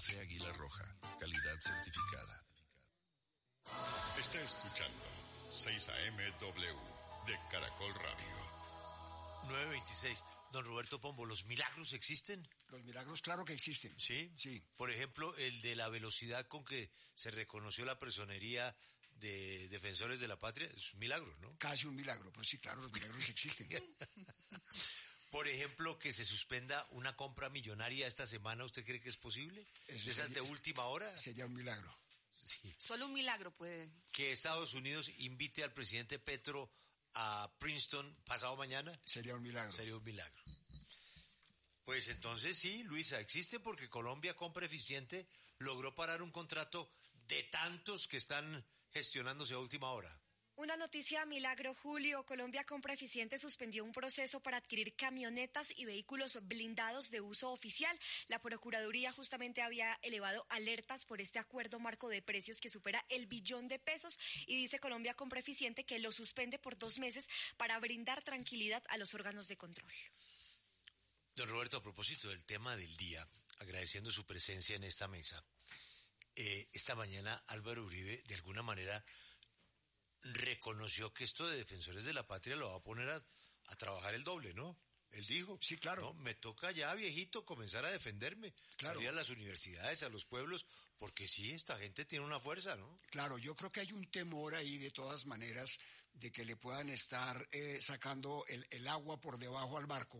Café Águila Roja, calidad certificada. Está escuchando 6 AM-W de Caracol Radio. 9:26. Don Roberto Pombo, ¿los milagros existen? Los milagros, claro que existen. ¿Sí? Sí. Por ejemplo, el de la velocidad con que se reconoció la personería de Defensores de la Patria, es un milagro, ¿no? Casi un milagro, pues sí, claro, los milagros existen. Por ejemplo, que se suspenda una compra millonaria esta semana, ¿usted cree que es posible? Eso ¿De esas de última hora? Sería un milagro. Sí. Solo un milagro puede. Que Estados Unidos invite al presidente Petro a Princeton pasado mañana. Sería un milagro. Sería un milagro. Pues entonces sí, Luisa, existe porque Colombia Compra Eficiente logró parar un contrato de tantos que están gestionándose a última hora. Una noticia milagro, Julio. Colombia Compra Eficiente suspendió un proceso para adquirir camionetas y vehículos blindados de uso oficial. La Procuraduría justamente había elevado alertas por este acuerdo marco de precios que supera el billón de pesos y dice Colombia Compra Eficiente que lo suspende por 2 meses para brindar tranquilidad a los órganos de control. Don Roberto, a propósito del tema del día, agradeciendo su presencia en esta mesa, esta mañana Álvaro Uribe de alguna manera reconoció que esto de Defensores de la Patria lo va a poner a trabajar el doble, ¿no? Él dijo, sí, claro. No, me toca ya, viejito, comenzar a defenderme, claro. Salir a las universidades, a los pueblos, porque sí, esta gente tiene una fuerza, ¿no? Claro, yo creo que hay un temor ahí de todas maneras de que le puedan estar sacando el agua por debajo al barco,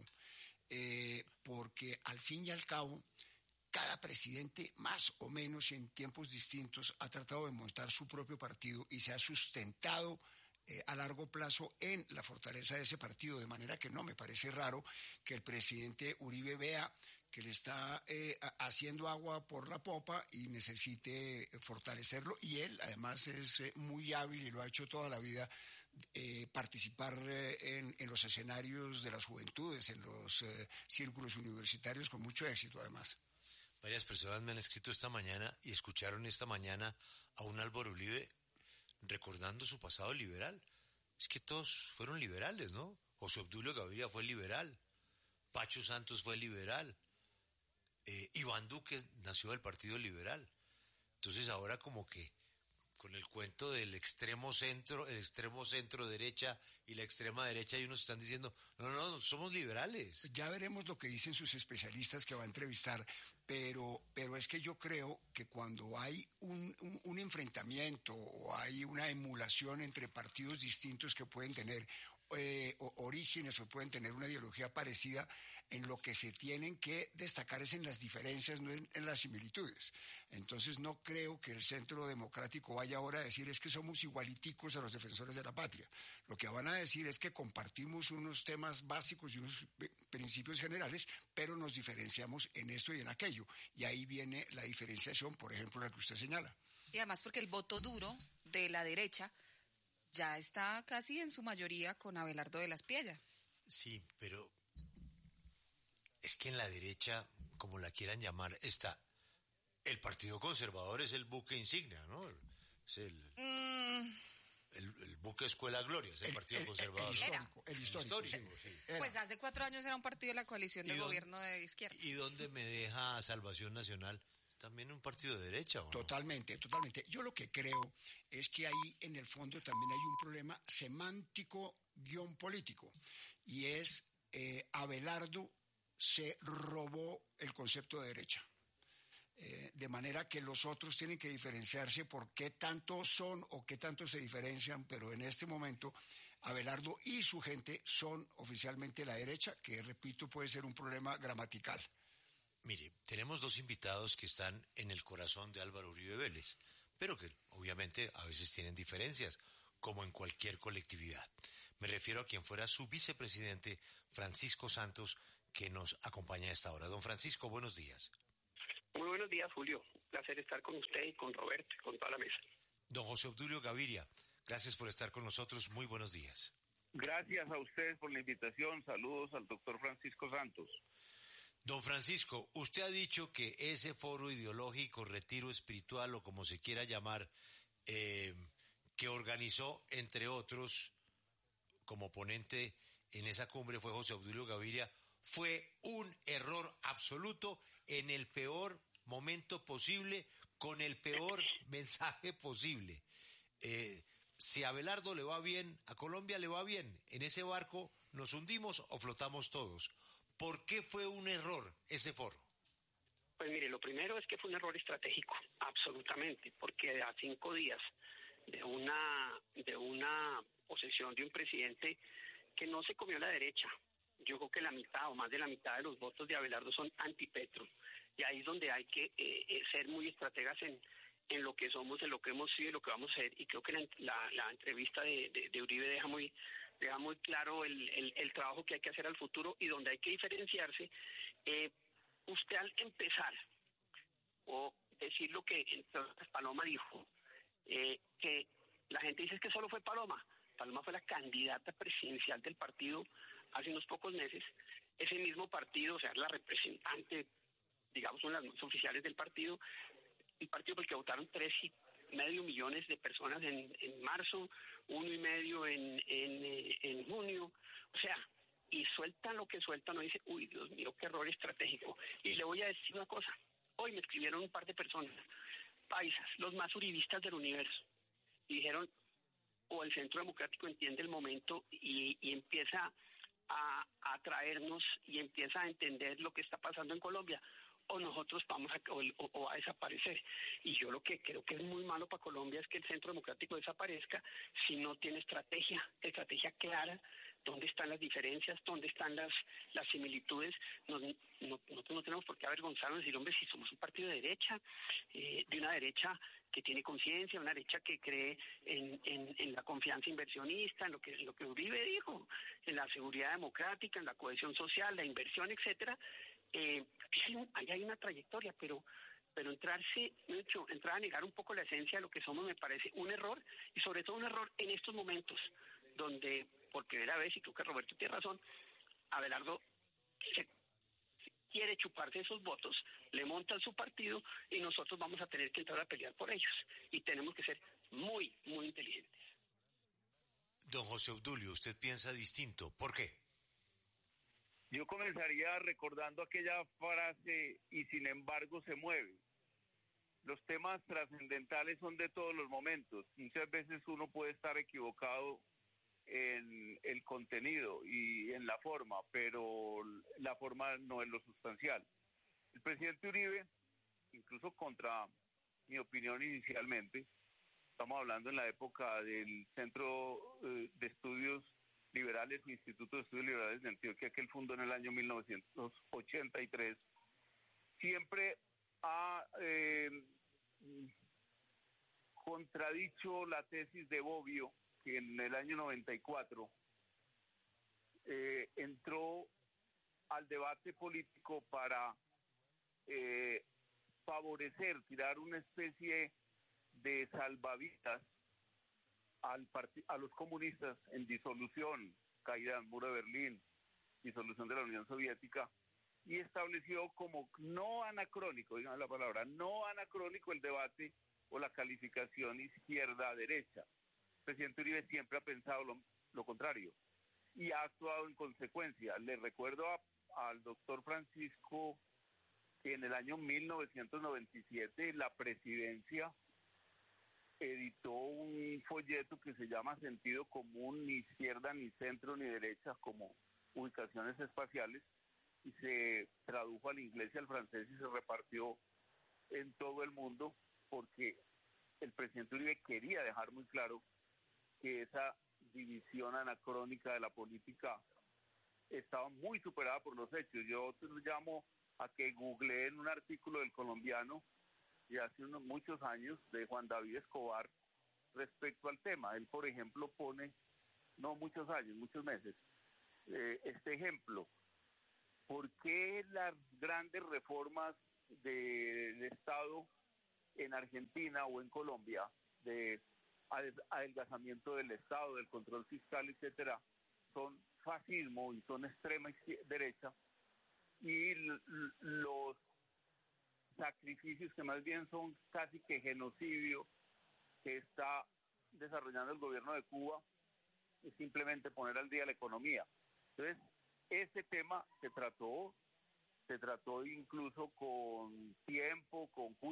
porque al fin y al cabo, cada presidente, más o menos en tiempos distintos, ha tratado de montar su propio partido y se ha sustentado a largo plazo en la fortaleza de ese partido, de manera que no me parece raro que el presidente Uribe vea que le está haciendo agua por la popa y necesite fortalecerlo, y él además es muy hábil y lo ha hecho toda la vida, participar en los escenarios de las juventudes, en los círculos universitarios con mucho éxito además. Varias personas me han escrito esta mañana y escucharon esta mañana a un Álvaro Uribe recordando su pasado liberal. Es que todos fueron liberales, ¿no? José Obdulio Gaviria fue liberal, Pacho Santos fue liberal, Iván Duque nació del Partido Liberal. Entonces ahora como que con el cuento del extremo centro derecha y la extrema derecha, y unos están diciendo, no, somos liberales. Ya veremos lo que dicen sus especialistas que va a entrevistar, pero es que yo creo que cuando hay un enfrentamiento o hay una emulación entre partidos distintos que pueden tener orígenes o pueden tener una ideología parecida, en lo que se tienen que destacar es en las diferencias, no en las similitudes. Entonces no creo que el Centro Democrático vaya ahora a decir es que somos igualiticos a los Defensores de la Patria. Lo que van a decir es que compartimos unos temas básicos y unos principios generales, pero nos diferenciamos en esto y en aquello. Y ahí viene la diferenciación, por ejemplo, la que usted señala. Y además porque el voto duro de la derecha ya está casi en su mayoría con Abelardo de la Espriella. Sí, pero es que en la derecha, como la quieran llamar, está el Partido Conservador, es el buque insignia, ¿no? Es el buque Escuela Gloria, es el Partido Conservador. El histórico. Sí. Pues hace 4 años era un partido de la coalición de gobierno de izquierda. ¿Y dónde me deja Salvación Nacional? También un partido de derecha, ¿o no? Totalmente. Yo lo que creo es que ahí en el fondo también hay un problema semántico-político, y es Abelardo se robó el concepto de derecha. De manera que los otros tienen que diferenciarse por qué tanto son o qué tanto se diferencian, pero en este momento Abelardo y su gente son oficialmente la derecha, que repito puede ser un problema gramatical. Mire, tenemos 2 invitados que están en el corazón de Álvaro Uribe Vélez, pero que obviamente a veces tienen diferencias, como en cualquier colectividad. Me refiero a quien fuera su vicepresidente, Francisco Santos, que nos acompaña a esta hora. Don Francisco, buenos días. Muy buenos días, Julio. Un placer estar con usted y con Roberto y con toda la mesa. Don José Obdulio Gaviria, gracias por estar con nosotros. Muy buenos días. Gracias a ustedes por la invitación. Saludos al doctor Francisco Santos. Don Francisco, usted ha dicho que ese foro ideológico, retiro espiritual o como se quiera llamar, que organizó, entre otros, como ponente en esa cumbre fue José Obdulio Gaviria, fue un error absoluto en el peor momento posible con el peor mensaje posible. Si a Abelardo le va bien, a Colombia le va bien. En ese barco nos hundimos o flotamos todos. ¿Por qué fue un error ese foro? Pues mire, lo primero es que fue un error estratégico, absolutamente, porque a 5 días de una posesión de un presidente que no se comió la derecha. Yo creo que la mitad o más de la mitad de los votos de Abelardo son antipetro. Y ahí es donde hay que ser muy estrategas en lo que somos, en lo que hemos sido y lo que vamos a ser. Y creo que la entrevista de Uribe deja muy claro el trabajo que hay que hacer al futuro y donde hay que diferenciarse. Usted al empezar o decir lo que entonces Paloma dijo, que la gente dice que solo fue Paloma. Paloma fue la candidata presidencial del partido hace unos pocos meses. Ese mismo partido, o sea, la representante, digamos, son las más oficiales del partido, el partido por el que votaron 3,5 millones de personas en marzo, 1,5 en junio, o sea, y sueltan lo que sueltan, no dice, uy, Dios mío, qué error estratégico. Y le voy a decir una cosa, hoy me escribieron un par de personas, paisas, los más uribistas del universo, y dijeron, o el Centro Democrático entiende el momento y empieza a traernos y empieza a entender lo que está pasando en Colombia, o nosotros vamos a desaparecer. Y yo lo que creo que es muy malo para Colombia es que el Centro Democrático desaparezca si no tiene estrategia clara, dónde están las diferencias, dónde están las similitudes. Nosotros no tenemos por qué avergonzarnos y decir, hombre, si somos un partido de derecha, de una derecha que tiene conciencia, una derecha que cree en la confianza inversionista, en lo que Uribe dijo, en la seguridad democrática, en la cohesión social, la inversión, etcétera. Ahí hay una trayectoria, pero entrar a negar un poco la esencia de lo que somos me parece un error, y sobre todo un error en estos momentos, donde por primera vez, y creo que Roberto tiene razón, Abelardo quiere chuparse esos votos, le montan su partido y nosotros vamos a tener que entrar a pelear por ellos, y tenemos que ser muy, muy inteligentes. Don José Obdulio, usted piensa distinto, ¿por qué? Yo comenzaría recordando aquella frase, y sin embargo se mueve. Los temas trascendentales son de todos los momentos. Muchas veces uno puede estar equivocado en el contenido y en la forma, pero la forma no es lo sustancial. El presidente Uribe, incluso contra mi opinión inicialmente, estamos hablando en la época del Centro de Estudios Liberales, Instituto de Estudios Liberales de Antioquia, que él fundó en el año 1983, siempre ha contradicho la tesis de Bobbio, que en el año 94 entró al debate político para favorecer, tirar una especie de salvavidas a los comunistas en disolución, caída del muro de Berlín, disolución de la Unión Soviética, y estableció como no anacrónico, digan la palabra, no anacrónico el debate o la calificación izquierda-derecha. El presidente Uribe siempre ha pensado lo contrario y ha actuado en consecuencia. Le recuerdo al doctor Francisco que en el año 1997 la presidencia editó un folleto que se llama Sentido Común, ni izquierda, ni centro, ni derecha, como ubicaciones espaciales, y se tradujo al inglés y al francés y se repartió en todo el mundo, porque el presidente Uribe quería dejar muy claro que esa división anacrónica de la política estaba muy superada por los hechos. Yo te lo llamo a que googleen un artículo del Colombiano de hace muchos años de Juan David Escobar respecto al tema. Él, por ejemplo, pone, no muchos años, muchos meses, este ejemplo. ¿Por qué las grandes reformas del Estado en Argentina o en Colombia, de adelgazamiento del Estado, del control fiscal, etcétera, son fascismo y son extrema derecha, y los sacrificios que más bien son casi que genocidio que está desarrollando el gobierno de Cuba es simplemente poner al día la economía? Entonces, este tema se trató incluso con tiempo,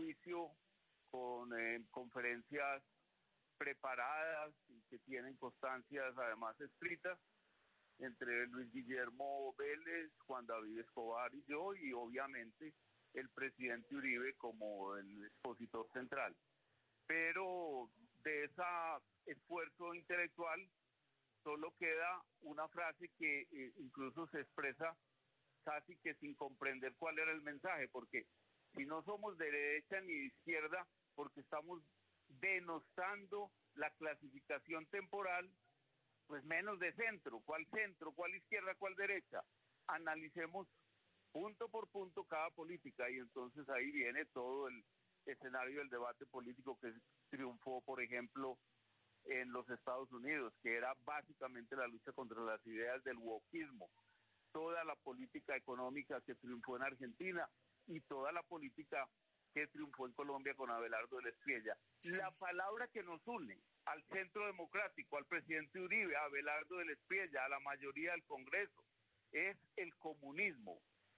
juicio con conferencias preparadas y que tienen constancias además escritas entre Luis Guillermo Vélez, Juan David Escobar y yo, y obviamente el presidente Uribe como el expositor central. Pero de ese esfuerzo intelectual solo queda una frase que incluso se expresa casi que sin comprender cuál era el mensaje, porque si no somos de derecha ni de izquierda, porque estamos denostando la clasificación temporal, pues menos de centro, cuál izquierda, cuál derecha. Analicemos punto por punto cada política y entonces ahí viene todo el escenario del debate político que triunfó, por ejemplo, en los Estados Unidos, que era básicamente la lucha contra las ideas del wokismo, toda la política económica que triunfó en Argentina y toda la política que triunfó en Colombia con Abelardo del Espriella. La palabra que nos une al Centro Democrático, al presidente Uribe, a Abelardo del Espriella, a la mayoría del Congreso, es el comunismo.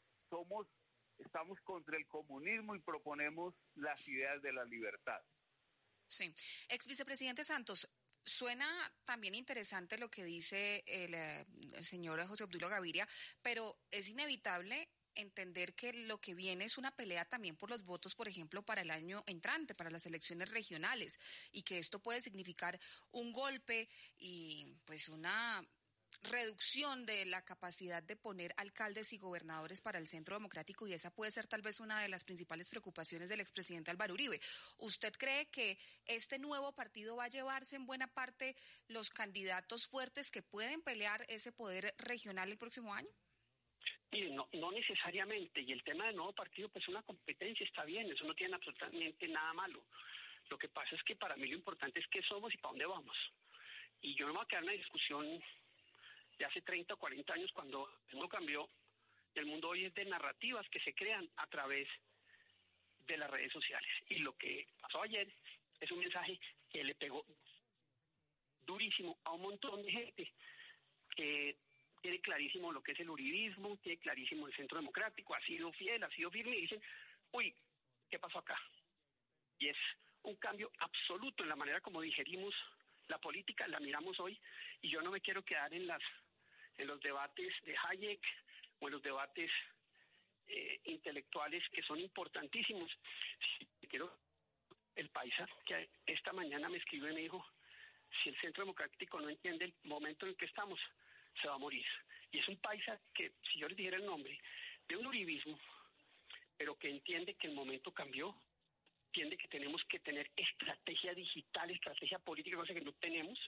Estamos contra el comunismo y proponemos las ideas de la libertad. Sí. Ex vicepresidente Santos, suena también interesante lo que dice el señor José Obdulio Gaviria, pero es inevitable entender que lo que viene es una pelea también por los votos, por ejemplo, para el año entrante, para las elecciones regionales, y que esto puede significar un golpe y pues una reducción de la capacidad de poner alcaldes y gobernadores para el Centro Democrático, y esa puede ser tal vez una de las principales preocupaciones del expresidente Álvaro Uribe. ¿Usted cree que este nuevo partido va a llevarse en buena parte los candidatos fuertes que pueden pelear ese poder regional el próximo año? Mire, no necesariamente, y el tema del nuevo partido, pues una competencia está bien, eso no tiene absolutamente nada malo. Lo que pasa es que para mí lo importante es qué somos y para dónde vamos. Y yo no me voy a quedar en una discusión de hace 30 o 40 años cuando el mundo cambió. El mundo hoy es de narrativas que se crean a través de las redes sociales. Y lo que pasó ayer es un mensaje que le pegó durísimo a un montón de gente que tiene clarísimo lo que es el uribismo, tiene clarísimo el Centro Democrático, ha sido fiel, ha sido firme, y dicen, uy, ¿qué pasó acá? Y es un cambio absoluto en la manera como digerimos la política, la miramos hoy, y yo no me quiero quedar en los debates de Hayek o en los debates intelectuales que son importantísimos. Quiero el paisa que esta mañana me escribió y me dijo, si el Centro Democrático no entiende el momento en el que estamos, se va a morir. Y es un paisa que, si yo les dijera el nombre, de un uribismo, pero que entiende que el momento cambió, entiende que tenemos que tener estrategia digital, estrategia política, cosa que no tenemos,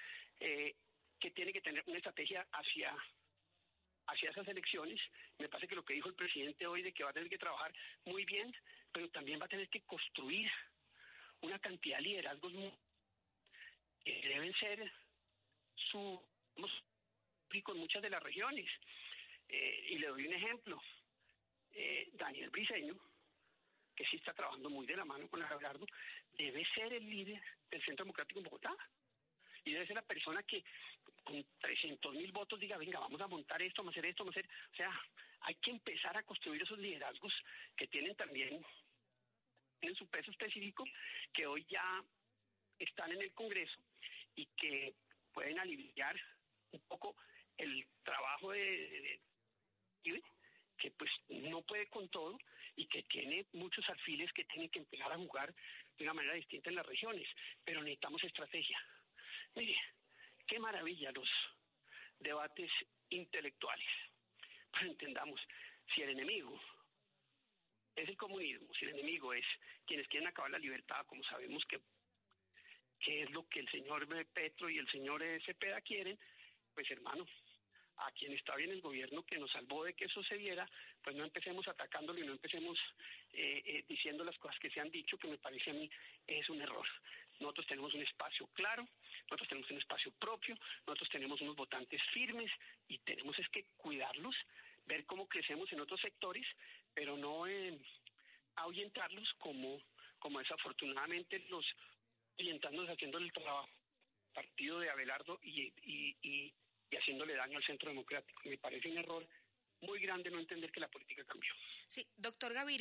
que tiene que tener una estrategia hacia esas elecciones. Me parece que lo que dijo el presidente hoy de que va a tener que trabajar muy bien, pero también va a tener que construir una cantidad de liderazgos que deben ser con muchas de las regiones. Y le doy un ejemplo. Daniel Briceño, que sí está trabajando muy de la mano con Abelardo, debe ser el líder del Centro Democrático en Bogotá. Y debe ser la persona que con 300.000 votos diga, venga, vamos a montar esto, vamos a hacer esto, vamos a hacer... O sea, hay que empezar a construir esos liderazgos que tienen también en su peso específico, que hoy ya están en el Congreso y que pueden aliviar un poco el trabajo de que pues no puede con todo y que tiene muchos alfiles que tienen que empezar a jugar de una manera distinta en las regiones, pero necesitamos estrategia. Mire, qué maravilla los debates intelectuales. Pero entendamos, si el enemigo es el comunismo, si el enemigo es quienes quieren acabar la libertad, como sabemos que es lo que el señor Petro y el señor Cepeda quieren, pues hermano, a quien está bien el gobierno que nos salvó de que eso se viera, pues no empecemos atacándolo y no empecemos diciendo las cosas que se han dicho, que me parece a mí es un error. Nosotros tenemos un espacio claro, nosotros tenemos un espacio propio, nosotros tenemos unos votantes firmes y tenemos es que cuidarlos, ver cómo crecemos en otros sectores, pero no ahuyentarlos como desafortunadamente los orientándonos haciendo el trabajo partido de Abelardo y haciéndole daño al Centro Democrático. Me parece un error muy grande no entender que la política cambió. Sí, doctor Gaviria,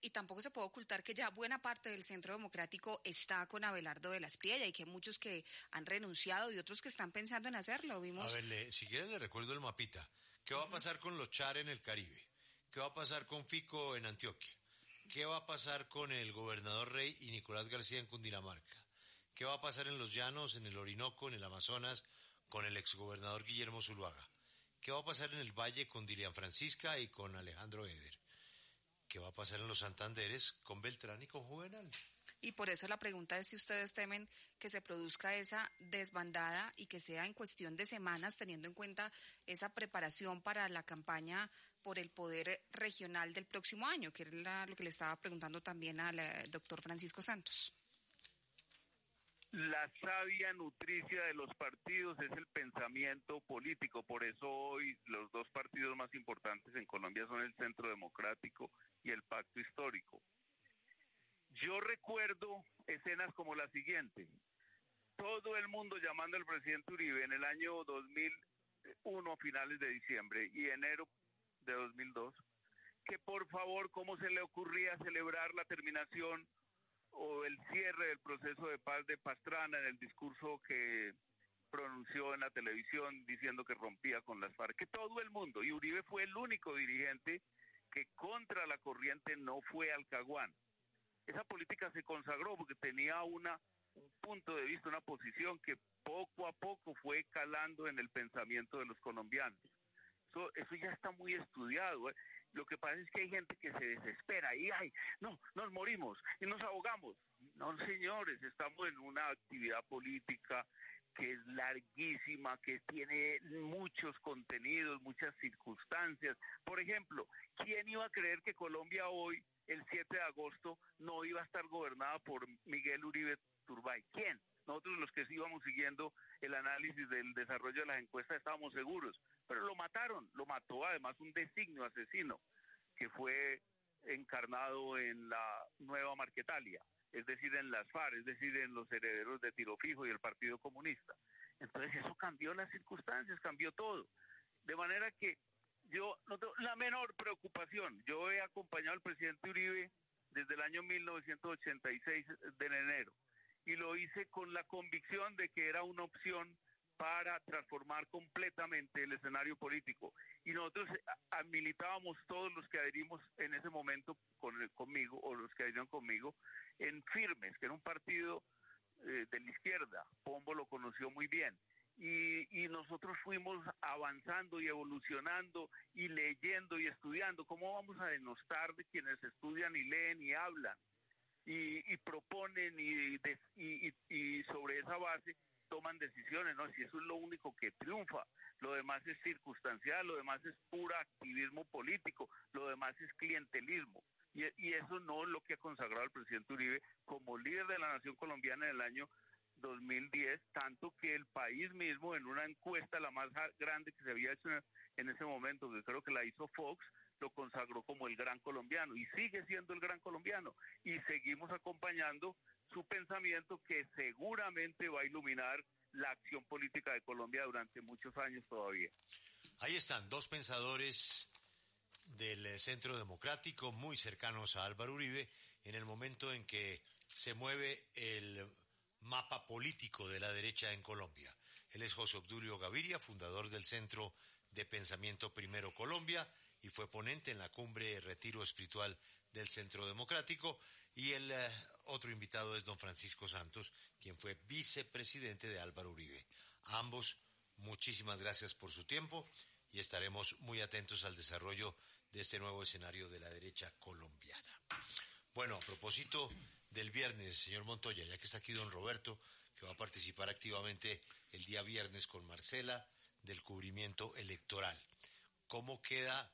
Y tampoco se puede ocultar que ya buena parte del Centro Democrático está con Abelardo de la Espriella y que hay muchos que han renunciado y otros que están pensando en hacerlo. Vimos... A ver, si quieren le recuerdo el mapita. ¿Qué va a pasar con los Char en el Caribe? ¿Qué va a pasar con Fico en Antioquia? ¿Qué va a pasar con el gobernador Rey y Nicolás García en Cundinamarca? ¿Qué va a pasar en los Llanos, en el Orinoco, en el Amazonas, con el exgobernador Guillermo Zuluaga? ¿Qué va a pasar en el Valle con Dilian Francisca y con Alejandro Eder? ¿Qué va a pasar en los Santanderes con Beltrán y con Juvenal? Y por eso la pregunta es si ustedes temen que se produzca esa desbandada y que sea en cuestión de semanas, teniendo en cuenta esa preparación para la campaña por el poder regional del próximo año, que es lo que le estaba preguntando también al doctor Francisco Santos. La savia nutricia de los partidos es el pensamiento político, por eso hoy los dos partidos más importantes en Colombia son el Centro Democrático y el Pacto Histórico. Yo recuerdo escenas como la siguiente: todo el mundo llamando al presidente Uribe en el año 2001, a finales de diciembre, y enero de 2002, que por favor, ¿cómo se le ocurría celebrar la terminación o el cierre del proceso de paz de Pastrana en el discurso que pronunció en la televisión diciendo que rompía con las FARC? Que todo el mundo, y Uribe fue el único dirigente que contra la corriente no fue al Caguán. Esa política se consagró porque tenía un punto de vista, una posición que poco a poco fue calando en el pensamiento de los colombianos. Eso ya está muy estudiado, ¿eh? Lo que pasa es que hay gente que se desespera y ¡ay, no, nos morimos y nos ahogamos! No, señores, estamos en una actividad política que es larguísima, que tiene muchos contenidos, muchas circunstancias. Por ejemplo, ¿quién iba a creer que Colombia hoy, el 7 de agosto, no iba a estar gobernada por Miguel Uribe Turbay? ¿Quién? Nosotros, los que íbamos siguiendo el análisis del desarrollo de las encuestas, estábamos seguros, pero lo mataron, lo mató además un designio asesino que fue encarnado en la Nueva Marquetalia, es decir, en las FARC, es decir, en los herederos de Tiro Fijo y el Partido Comunista. Entonces eso cambió las circunstancias, cambió todo, de manera que yo no tengo la menor preocupación. Yo he acompañado al presidente Uribe desde el año 1986 de enero, y lo hice con la convicción de que era una opción para transformar completamente el escenario político. Y nosotros militábamos, todos los que adherimos en ese momento conmigo, o los que adherieron conmigo, en Firmes, que era un partido de la izquierda. Pombo lo conoció muy bien. Y nosotros fuimos avanzando y evolucionando y leyendo y estudiando. ¿Cómo vamos a denostar de quienes estudian y leen y hablan? Y proponen y sobre esa base toman decisiones, ¿no? Si eso es lo único que triunfa, lo demás es circunstancial, lo demás es pura activismo político, lo demás es clientelismo. Y eso no es lo que ha consagrado el presidente Uribe como líder de la nación colombiana en el año 2010, tanto que el país mismo, en una encuesta la más grande que se había hecho en ese momento, que creo que la hizo Fox, lo consagró como el gran colombiano, y sigue siendo el gran colombiano, y seguimos acompañando su pensamiento, que seguramente va a iluminar la acción política de Colombia durante muchos años todavía. Ahí están dos pensadores del Centro Democrático muy cercanos a Álvaro Uribe en el momento en que se mueve el mapa político de la derecha en Colombia. Él es José Obdulio Gaviria, fundador del Centro de Pensamiento Primero Colombia, y fue ponente en la cumbre Retiro Espiritual del Centro Democrático, y el otro invitado es don Francisco Santos, quien fue vicepresidente de Álvaro Uribe. A ambos, muchísimas gracias por su tiempo y estaremos muy atentos al desarrollo de este nuevo escenario de la derecha colombiana. Bueno, a propósito del viernes, señor Montoya, ya que está aquí don Roberto, que va a participar activamente el día viernes con Marcela del cubrimiento electoral, ¿cómo queda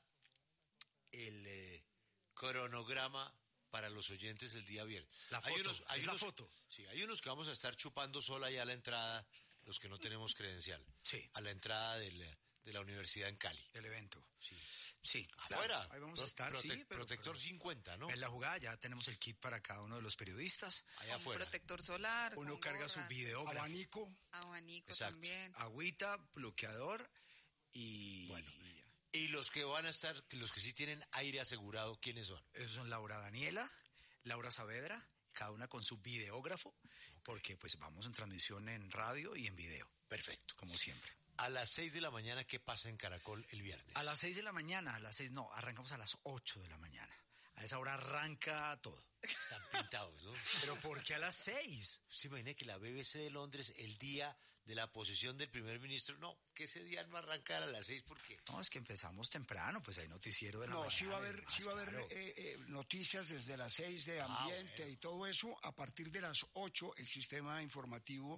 el cronograma para los oyentes el día viernes? La foto. Sí, hay unos que vamos a estar chupando sola ya a la entrada, los que no tenemos credencial. Sí. A la entrada de la universidad en Cali. El evento. Sí. Sí, afuera. Claro, ahí vamos a estar, sí. Protector 50, ¿no? En la jugada ya tenemos el kit para cada uno de los periodistas. Allá afuera. Protector solar. Uno carga su videógrafo. Abanico. Abanico Exacto. también. Agüita, bloqueador y... Bueno, Y los que van a estar, los que sí tienen aire asegurado, ¿quiénes son? Esos son Laura Daniela, Laura Saavedra, cada una con su videógrafo, porque pues vamos en transmisión en radio y en video. Perfecto. Como siempre. A las 6 de la mañana, ¿qué pasa en Caracol el viernes? A las 6 de la mañana, arrancamos a las 8 de la mañana. A esa hora arranca todo. Están pintados, ¿no? ¿Pero por qué a las 6? Se imagina que la BBC de Londres, el día de la posesión del primer ministro, no, que ese día no arrancara a las 6, ¿por qué? No, es que empezamos temprano, pues hay noticiero de la mañana. No, sí va a haber, además, sí va a haber claro. noticias desde las 6 de ambiente bueno. y todo eso. A partir de las 8, el sistema informativo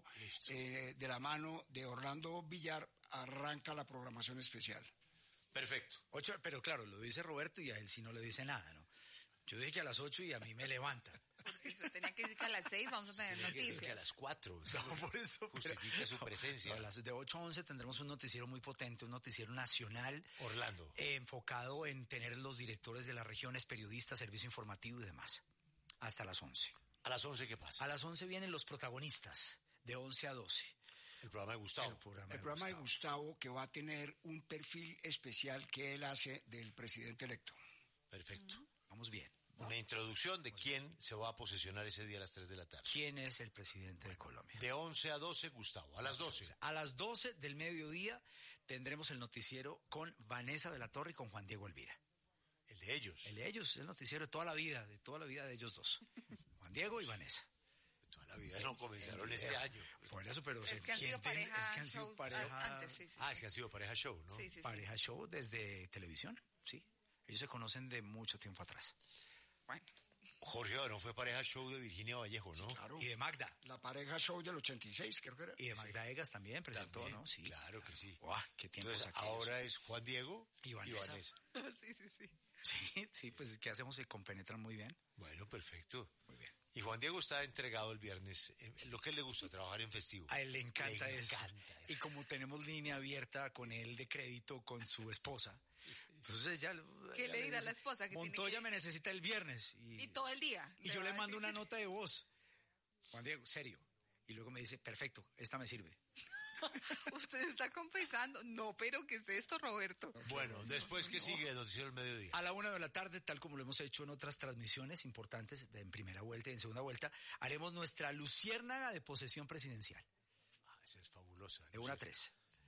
de la mano de Orlando Villar arranca la programación especial. Perfecto. 8, pero claro, lo dice Roberto y a él sí no le dice nada, ¿no? Yo dije que a las 8 y a mí me levanta. Eso tenía que decir que a las 6 vamos a tener Que a noticias. las 4. No, por eso. Justifica su presencia. No, a las de 8 a 11 tendremos un noticiero muy potente, un noticiero nacional. Orlando. Enfocado en tener los directores de las regiones, periodistas, servicio informativo y demás. Hasta las 11. ¿A las 11 qué pasa? A las 11 vienen los protagonistas, de 11 a 12. El programa de Gustavo. El programa de Gustavo, que va a tener un perfil especial que él hace del presidente electo. Perfecto. Vamos bien, ¿no? Una introducción de quién se va a posesionar ese día a las 3 de la tarde. ¿Quién es el presidente de Colombia? De 11 a 12, Gustavo. A las 12. A las 12 del mediodía tendremos el noticiero con Vanessa de la Torre y con Juan Diego Elvira. El de ellos. El de ellos, el noticiero de toda la vida de ellos dos. Juan Diego y Vanessa. Toda la vida no comenzaron este año. Por eso, pero Es que han sido pareja es que han sido show pareja, antes, sí. Es que han sido pareja show, ¿no? Sí. pareja show desde televisión, sí. Ellos se conocen de mucho tiempo atrás. Bueno. Jorge Barón fue pareja show de Virginia Vallejo, ¿no? Sí, claro. Y de Magda. La pareja show del 86, creo que era. Y de Magda Egas también presentó, También, ¿no? Sí. claro que sí. ¡Guau! ¡Qué tiempos Entonces, aquellos! ahora es Juan Diego Y Vanessa. Sí. Sí, pues ¿qué hacemos? Se compenetran muy bien. Bueno, perfecto. Muy bien. Y Juan Diego está entregado el viernes. Lo que le gusta, trabajar en festivo. A él le encanta Le eso. encanta eso. Y como tenemos línea abierta con él de crédito con su esposa, entonces ya... ¿Qué le dirá la esposa? Que Montoya tiene que... me necesita el viernes. Y todo el día. Y yo le mando una nota de voz. Juan Diego, serio. Y luego me dice, perfecto, esta me sirve. Usted está confesando. No, pero ¿qué es esto, Roberto? Bueno, después que sigue el noticiero del mediodía. A la 1 de la tarde, tal como lo hemos hecho en otras transmisiones importantes, en primera vuelta y en segunda vuelta, haremos nuestra luciérnaga de posesión presidencial. Esa es fabulosa. De 1 a 3.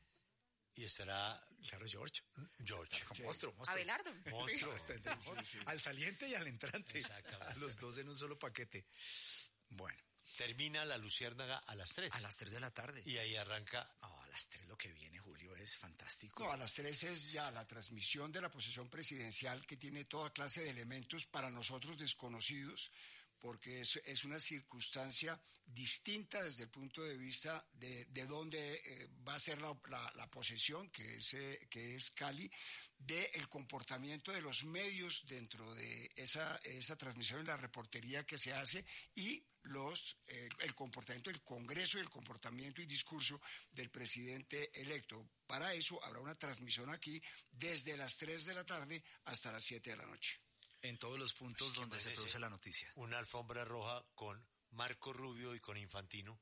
Y estará Claro, George. George. Monstruo. Abelardo. Monstruo. Al saliente y al entrante. Exactamente. A los dos en un solo paquete. Bueno, Termina la luciérnaga a las 3. a las 3 de la tarde. Y ahí arranca. No, a las 3 lo que viene, Julio, es fantástico. No, a las 3 es ya la transmisión de la posesión presidencial, que tiene toda clase de elementos para nosotros desconocidos, porque es una circunstancia distinta desde el punto de vista de dónde va a ser la posesión, que es Cali, del comportamiento de los medios dentro de esa transmisión en la reportería que se hace y el comportamiento del Congreso y el comportamiento y discurso del presidente electo. Para eso habrá una transmisión aquí desde las 3 de la tarde hasta las 7 de la noche. En todos los puntos donde se produce la noticia. Una alfombra roja con Marco Rubio y con Infantino.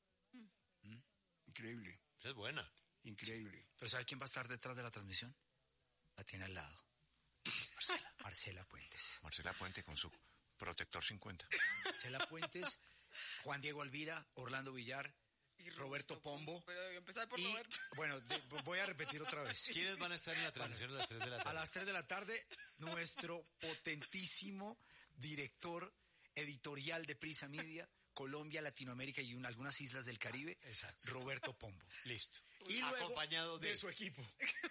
Increíble, Esa es buena. increíble. ¿Pero sabe quién va a estar detrás de la transmisión? La tiene al lado. Marcela Puentes. Marcela Puente con su protector 50. Marcela Puentes, Juan Diego Elvira, Orlando Villar, Roberto Pombo. Pero debe empezar por Y, Roberto. bueno, voy a repetir otra vez. ¿Quiénes van a estar en la transmisión a las 3 de la tarde? A las 3 de la tarde, nuestro potentísimo director editorial de Prisa Media, Colombia, Latinoamérica y algunas islas del Caribe, Exacto. Roberto Pombo. Listo. Y luego, acompañado de su equipo,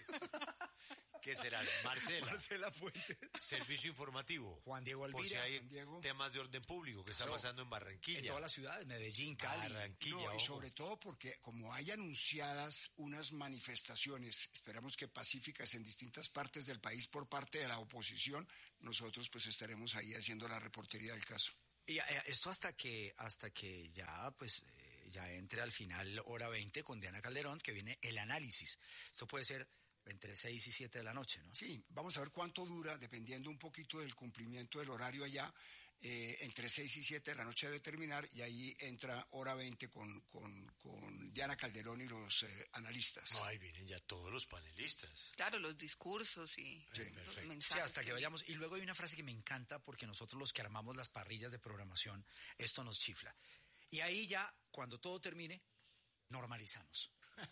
¿Qué será? Marcela. Marcela Puentes, Servicio informativo. Juan Diego Por si Elvira, hay Juan Diego. temas de orden público que está Claro. pasando en Barranquilla. en todas las ciudades, Medellín, Cali. Barranquilla, No, y ojo. sobre todo porque como hay anunciadas unas manifestaciones, esperamos que pacíficas en distintas partes del país por parte de la oposición, nosotros pues estaremos ahí haciendo la reportería del caso. Y esto hasta que ya pues ya entre al final hora 20 con Diana Calderón, que viene el análisis. Esto puede ser entre 6 y 7 de la noche, ¿no? Sí, vamos a ver cuánto dura, dependiendo un poquito del cumplimiento del horario allá, entre entre 6 y 7 de la noche debe terminar, y ahí entra Hora 20 con Diana Calderón y los analistas. No, ahí vienen ya todos los panelistas. Claro, los discursos y los mensajes. Sí, hasta que vayamos. Y luego hay una frase que me encanta, porque nosotros los que armamos las parrillas de programación, esto nos chifla. Y ahí ya, cuando todo termine, normalizamos.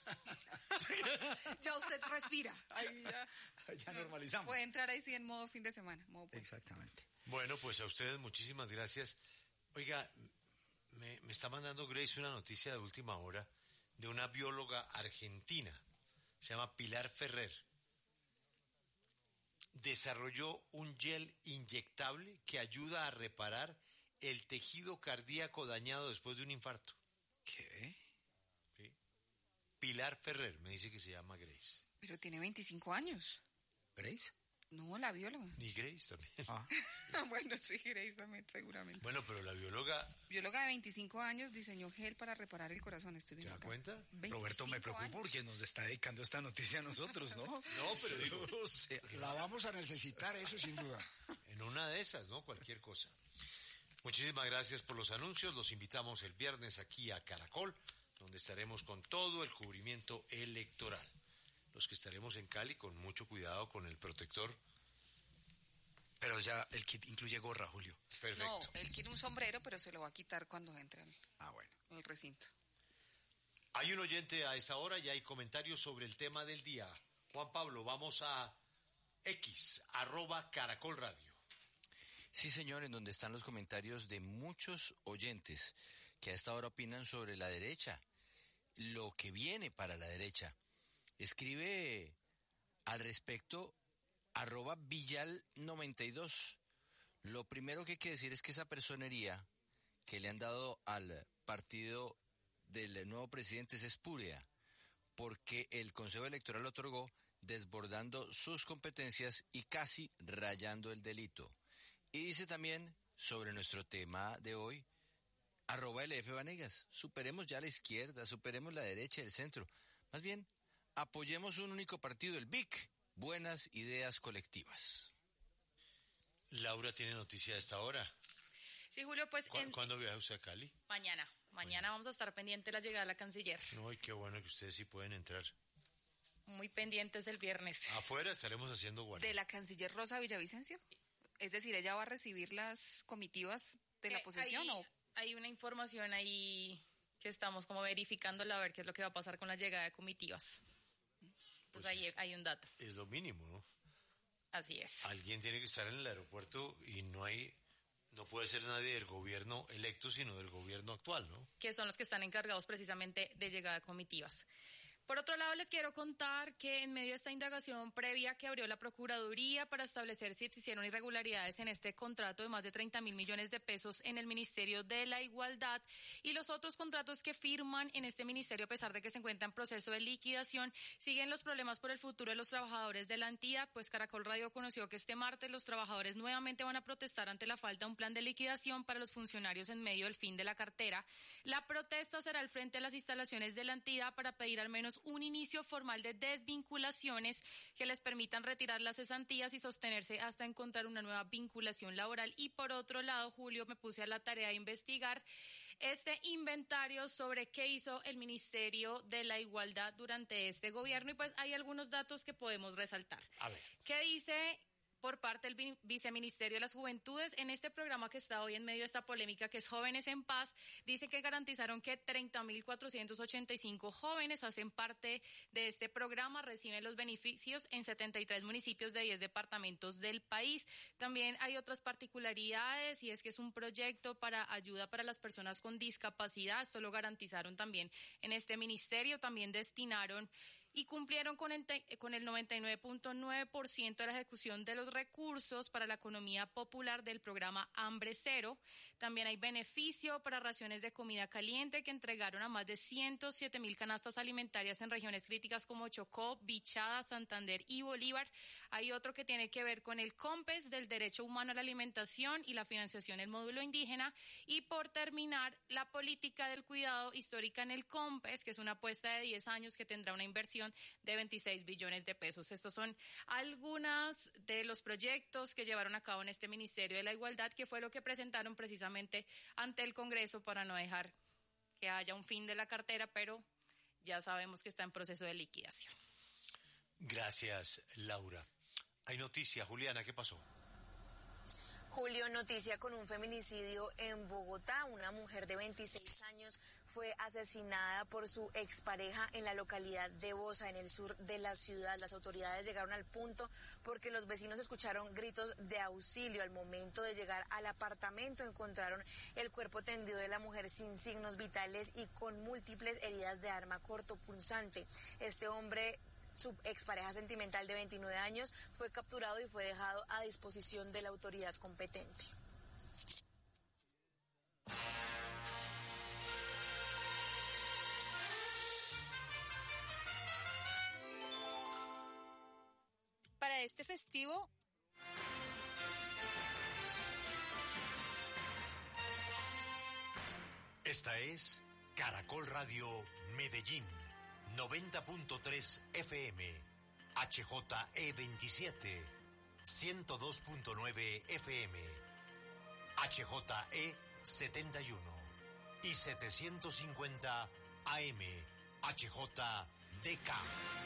Ya usted respira. Ahí ya normalizamos. Puede entrar ahí sí en modo fin de semana. Exactamente. Bueno, pues a ustedes muchísimas gracias. Oiga, me está mandando Grace una noticia de última hora de una bióloga argentina. Se llama Pilar Ferrer. Desarrolló un gel inyectable que ayuda a reparar el tejido cardíaco dañado después de un infarto. ¿Qué? ¿Sí? Pilar Ferrer, me dice que se llama Grace. Pero tiene 25 años. ¿Grace? No, la bióloga. Y Grace también. Ah. Bueno, sí, Grace también, seguramente. Bueno, pero la bióloga... Bióloga de 25 años diseñó gel para reparar el corazón. Estoy viendo ¿Se da acá. cuenta? Roberto, me preocupa porque nos está dedicando esta noticia a nosotros, ¿no? No, pero digo... O sea, La vamos a necesitar, eso sin duda. En una de esas, ¿no? Cualquier cosa. Muchísimas gracias por los anuncios. Los invitamos el viernes aquí a Caracol, donde estaremos con todo el cubrimiento electoral. Los que estaremos en Cali, con mucho cuidado con el protector. pero ya el kit incluye gorra, Julio. Perfecto. No, él quiere un sombrero, pero se lo va a quitar cuando entre Bueno. al recinto. Hay un oyente a esta hora y hay comentarios sobre el tema del día. Juan Pablo, vamos a X, @Caracol Radio. Sí, señor, en donde están los comentarios de muchos oyentes que a esta hora opinan sobre la derecha, lo que viene para la derecha. Escribe al respecto @Villal92. Lo primero que hay que decir es que esa personería que le han dado al partido del nuevo presidente es espúrea, porque el Consejo Electoral lo otorgó desbordando sus competencias y casi rayando el delito. Y dice también sobre nuestro tema de hoy, @LF Vanegas, superemos ya la izquierda, superemos la derecha y el centro. Más bien, apoyemos un único partido, el BIC, buenas ideas colectivas. Laura tiene noticia a esta hora. Sí, Julio, pues... ¿Cuándo viaja usted a Cali? Mañana vamos a estar pendientes de la llegada de la canciller. Ay, qué bueno que ustedes sí pueden entrar. Muy pendientes el viernes. Afuera estaremos haciendo guardia. ¿De la canciller Rosa Villavicencio? Es decir, ¿ella va a recibir las comitivas de la posesión o...? Hay una información ahí que estamos como verificándola a ver qué es lo que va a pasar con la llegada de comitivas. Pues ahí hay un dato. Es lo mínimo, ¿no? Así es. Alguien tiene que estar en el aeropuerto y no puede ser nadie del gobierno electo, sino del gobierno actual, ¿no? Que son los que están encargados precisamente de llegada de comitivas. Por otro lado, les quiero contar que en medio de esta indagación previa que abrió la Procuraduría para establecer si existieron irregularidades en este contrato de más de 30.000 millones de pesos en el Ministerio de la Igualdad y los otros contratos que firman en este ministerio, a pesar de que se encuentra en proceso de liquidación, siguen los problemas por el futuro de los trabajadores de la entidad, pues Caracol Radio conoció que este martes los trabajadores nuevamente van a protestar ante la falta de un plan de liquidación para los funcionarios en medio del fin de la cartera. La protesta será al frente de las instalaciones de la entidad para pedir al menos un inicio formal de desvinculaciones que les permitan retirar las cesantías y sostenerse hasta encontrar una nueva vinculación laboral. Y por otro lado, Julio, me puse a la tarea de investigar este inventario sobre qué hizo el Ministerio de la Igualdad durante este gobierno y pues hay algunos datos que podemos resaltar. A ver. ¿Qué dice por parte del Viceministerio de las Juventudes? En este programa que está hoy en medio de esta polémica, que es Jóvenes en Paz, dice que garantizaron que 30.485 jóvenes hacen parte de este programa, reciben los beneficios en 73 municipios de 10 departamentos del país. También hay otras particularidades y es que es un proyecto para ayuda para las personas con discapacidad. Esto lo garantizaron también en este ministerio. También destinaron y cumplieron con el 99.9% de la ejecución de los recursos para la economía popular del programa Hambre Cero. También hay beneficio para raciones de comida caliente que entregaron a más de 107.000 canastas alimentarias en regiones críticas como Chocó, Bichada, Santander y Bolívar. Hay otro que tiene que ver con el COMPES del derecho humano a la alimentación y la financiación del módulo indígena. Y por terminar, la política del cuidado histórica en el COMPES, que es una apuesta de 10 años que tendrá una inversión inversión de 26 billones de pesos. Estos son algunos de los proyectos que llevaron a cabo en este Ministerio de la Igualdad, que fue lo que presentaron precisamente ante el Congreso para no dejar que haya un fin de la cartera, pero ya sabemos que está en proceso de liquidación. Gracias, Laura. Hay noticia, Juliana, ¿qué pasó? Julio, noticia con un feminicidio en Bogotá. Una mujer de 26 años fue asesinada por su expareja en la localidad de Bosa, en el sur de la ciudad. Las autoridades llegaron al punto porque los vecinos escucharon gritos de auxilio. Al momento de llegar al apartamento encontraron el cuerpo tendido de la mujer sin signos vitales y con múltiples heridas de arma cortopunzante. Este hombre, su expareja sentimental de 29 años, fue capturado y fue dejado a disposición de la autoridad competente. Para este festivo, Esta es Caracol Radio Medellín, 90.3 FM, HJE27, 102.9 FM, HJE71 y 750 AM, HJDK.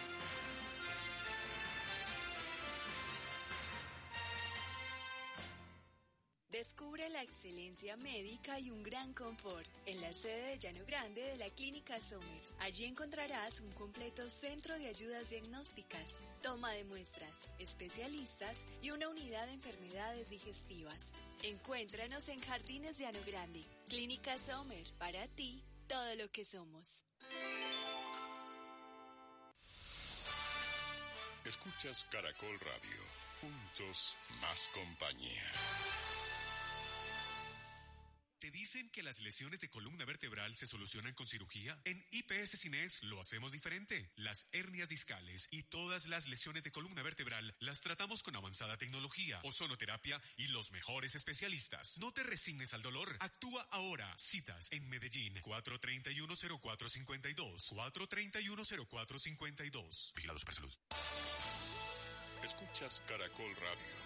Descubre la excelencia médica y un gran confort en la sede de Llano Grande de la Clínica Sommer. Allí encontrarás un completo centro de ayudas diagnósticas, toma de muestras, especialistas y una unidad de enfermedades digestivas. Encuéntranos en Jardines Llano Grande. Clínica Sommer, para ti, todo lo que somos. Escuchas Caracol Radio. Juntos, más compañía. ¿Te dicen que las lesiones de columna vertebral se solucionan con cirugía? En IPS Cines lo hacemos diferente. Las hernias discales y todas las lesiones de columna vertebral las tratamos con avanzada tecnología, ozonoterapia y los mejores especialistas. No te resignes al dolor. Actúa ahora. Citas en Medellín, 431-0452. 431-0452. Vigilado Supersalud. Escuchas Caracol Radio.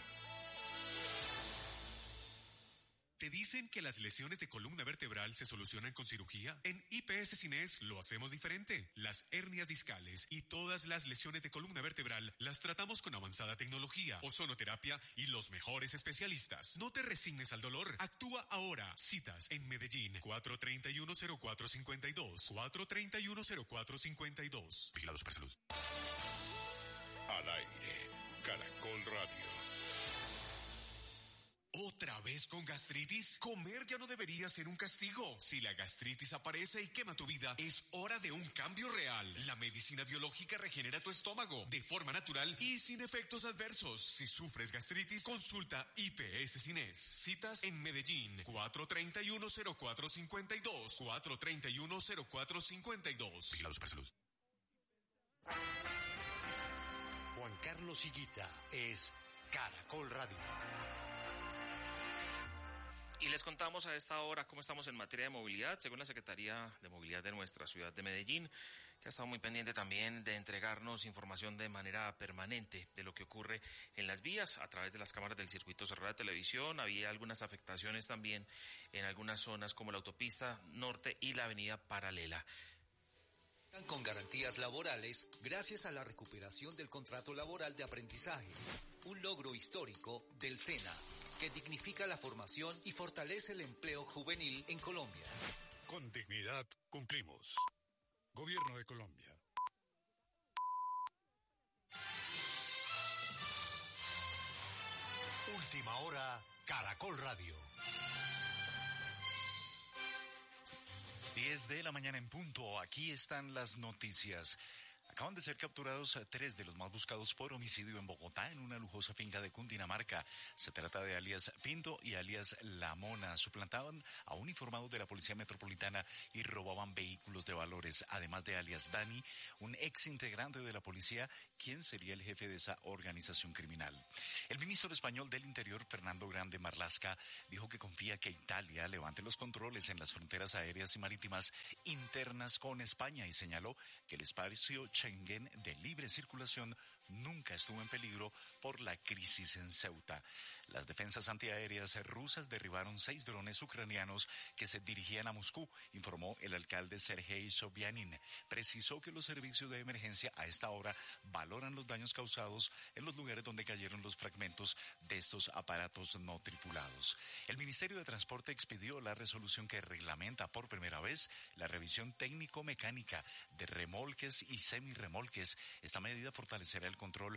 ¿Te dicen que las lesiones de columna vertebral se solucionan con cirugía? En IPS Cines lo hacemos diferente. Las hernias discales y todas las lesiones de columna vertebral las tratamos con avanzada tecnología, ozonoterapia y los mejores especialistas. No te resignes al dolor. Actúa ahora. Citas en Medellín, 431-0452. 431-0452. Vigilado Supersalud. Al aire, Caracol Radio. ¿Otra vez con gastritis? Comer ya no debería ser un castigo. Si la gastritis aparece y quema tu vida, es hora de un cambio real. La medicina biológica regenera tu estómago de forma natural y sin efectos adversos. Si sufres gastritis, consulta IPS Cines. Citas en Medellín, 431-0452. 431-0452. Vigilado Supersalud. Juan Carlos Higuita es Caracol Radio. Y les contamos a esta hora cómo estamos en materia de movilidad, según la Secretaría de Movilidad de nuestra ciudad de Medellín, que ha estado muy pendiente también de entregarnos información de manera permanente de lo que ocurre en las vías a través de las cámaras del circuito cerrado de televisión. Había algunas afectaciones también en algunas zonas como la autopista norte y la avenida paralela. Con garantías laborales gracias a la recuperación del contrato laboral de aprendizaje, un logro histórico del SENA que dignifica la formación y fortalece el empleo juvenil en Colombia. Con dignidad cumplimos. Gobierno de Colombia. Última hora, Caracol Radio. 10 de la mañana en punto. Aquí están las noticias. Acaban de ser capturados 3 de los más buscados por homicidio en Bogotá, en una lujosa finca de Cundinamarca. Se trata de alias Pinto y alias La Mona. Suplantaban a uniformados de la Policía Metropolitana y robaban vehículos de valores, además de alias Dani, un ex integrante de la policía, quien sería el jefe de esa organización criminal. El ministro español del Interior, Fernando Grande Marlaska, dijo que confía que Italia levante los controles en las fronteras aéreas y marítimas internas con España y señaló que el espacio Schengen de libre circulación nunca estuvo en peligro por la crisis en Ceuta. Las defensas antiaéreas rusas derribaron 6 drones ucranianos que se dirigían a Moscú, informó el alcalde Sergei Sobyanin. Precisó que los servicios de emergencia a esta hora valoran los daños causados en los lugares donde cayeron los fragmentos de estos aparatos no tripulados. El Ministerio de Transporte expidió la resolución que reglamenta por primera vez la revisión técnico-mecánica de remolques y semirremolques. Esta medida fortalecerá el control